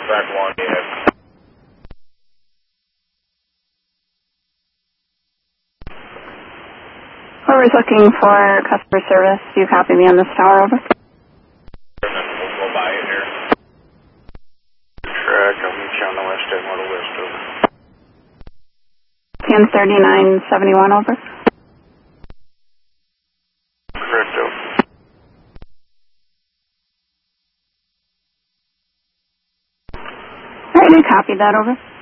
Back one, yeah. Whoever's looking for customer service, do you copy me on this tower, over? And then we'll go by it here. Track, I'll meet you on the west end, Model West, over. 103971, over. Correct, over. Alright, I copied that, over.